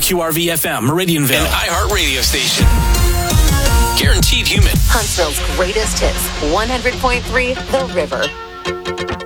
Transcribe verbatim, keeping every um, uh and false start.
Q R V F M, Meridianville. An iHeart radio station. Guaranteed human. Huntsville's greatest hits, one hundred point three The River.